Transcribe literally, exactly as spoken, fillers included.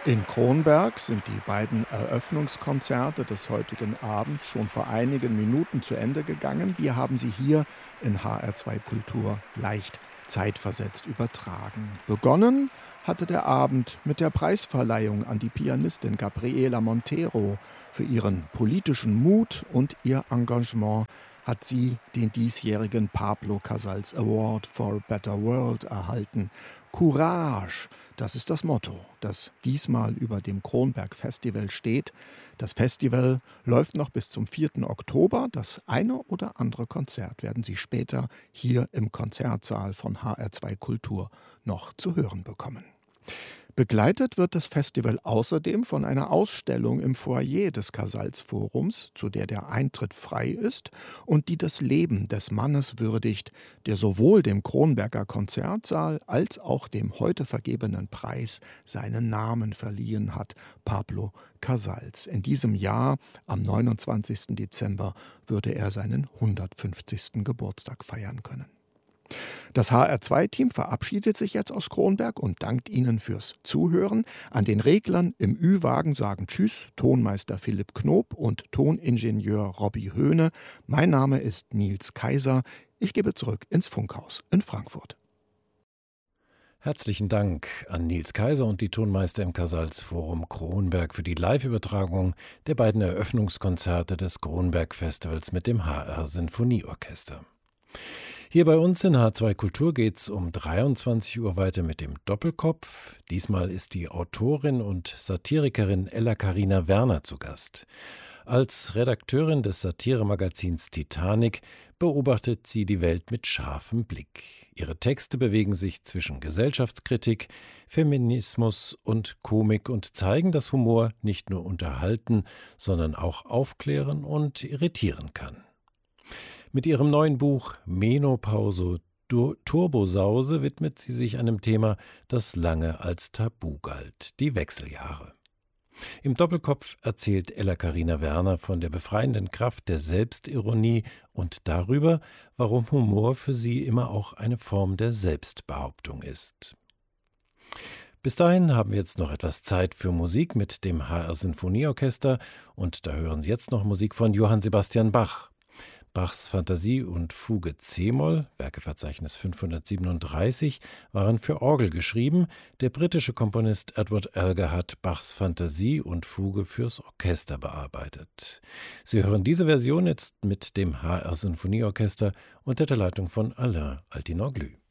In Kronberg sind die beiden Eröffnungskonzerte des heutigen Abends schon vor einigen Minuten zu Ende gegangen. Wir haben sie hier in H R zwei Kultur leicht zeitversetzt übertragen. Begonnen hatte der Abend mit der Preisverleihung an die Pianistin Gabriela Montero. Für ihren politischen Mut und ihr Engagement hat sie den diesjährigen Pablo Casals Award for a Better World erhalten. Courage, das ist das Motto, das diesmal über dem Kronberg Festival steht. Das Festival läuft noch bis zum vierten Oktober. Das eine oder andere Konzert werden Sie später hier im Konzertsaal von H R zwei Kultur noch zu hören bekommen. Begleitet wird das Festival außerdem von einer Ausstellung im Foyer des Casals-Forums, zu der der Eintritt frei ist und die das Leben des Mannes würdigt, der sowohl dem Kronberger Konzertsaal als auch dem heute vergebenen Preis seinen Namen verliehen hat, Pablo Casals. In diesem Jahr, am neunundzwanzigsten Dezember, würde er seinen hundertfünfzigsten Geburtstag feiern können. Das H R zwei Team verabschiedet sich jetzt aus Kronberg und dankt Ihnen fürs Zuhören. An den Reglern im Ü-Wagen sagen Tschüss Tonmeister Philipp Knob und Toningenieur Robby Höhne. Mein Name ist Nils Kaiser. Ich gebe zurück ins Funkhaus in Frankfurt. Herzlichen Dank an Nils Kaiser und die Tonmeister im Casals-Forum Kronberg für die Live-Übertragung der beiden Eröffnungskonzerte des Kronberg-Festivals mit dem H R-Sinfonieorchester. Hier bei uns in H R zwei Kultur geht's um dreiundzwanzig Uhr weiter mit dem Doppelkopf. Diesmal ist die Autorin und Satirikerin Ella-Carina Werner zu Gast. Als Redakteurin des Satiremagazins Titanic beobachtet sie die Welt mit scharfem Blick. Ihre Texte bewegen sich zwischen Gesellschaftskritik, Feminismus und Komik und zeigen, dass Humor nicht nur unterhalten, sondern auch aufklären und irritieren kann. Mit ihrem neuen Buch Menopause Turbosause widmet sie sich einem Thema, das lange als Tabu galt, die Wechseljahre. Im Doppelkopf erzählt Ella-Carina Werner von der befreienden Kraft der Selbstironie und darüber, warum Humor für sie immer auch eine Form der Selbstbehauptung ist. Bis dahin haben wir jetzt noch etwas Zeit für Musik mit dem H R-Sinfonieorchester und da hören Sie jetzt noch Musik von Johann Sebastian Bach. Bachs Fantasie und Fuge c-Moll, Werkeverzeichnis fünfhundertsiebenunddreißig, waren für Orgel geschrieben. Der britische Komponist Edward Elgar hat Bachs Fantasie und Fuge fürs Orchester bearbeitet. Sie hören diese Version jetzt mit dem H R-Sinfonieorchester unter der Leitung von Alain Altinoglu.